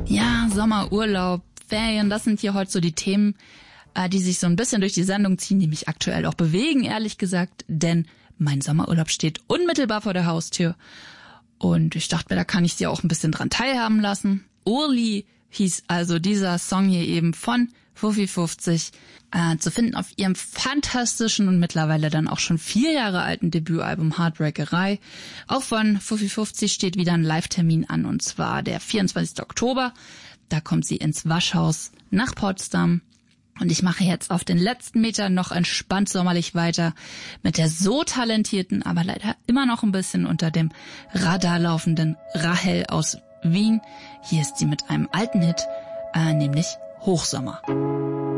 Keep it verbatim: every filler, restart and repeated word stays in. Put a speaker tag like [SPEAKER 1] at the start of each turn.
[SPEAKER 1] Ja, Sommerurlaub, Ferien, das sind hier heute so die Themen, äh, die sich so ein bisschen durch die Sendung ziehen, die mich aktuell auch bewegen, ehrlich gesagt, denn mein Sommerurlaub steht unmittelbar vor der Haustür und ich dachte mir, da kann ich Sie auch ein bisschen dran teilhaben lassen. Urli hieß also dieser Song hier eben von Fuffi fünfzig, äh, zu finden auf ihrem fantastischen und mittlerweile dann auch schon vier Jahre alten Debütalbum Heartbreakerei. Auch von Fuffi fünfzig steht wieder ein Live-Termin an, und zwar der vierundzwanzigsten Oktober. Da kommt sie ins Waschhaus nach Potsdam. Und ich mache jetzt auf den letzten Metern noch entspannt sommerlich weiter mit der so talentierten, aber leider immer noch ein bisschen unter dem Radar laufenden Rahel aus Wien. Hier ist sie mit einem alten Hit, äh, nämlich Hochsommer.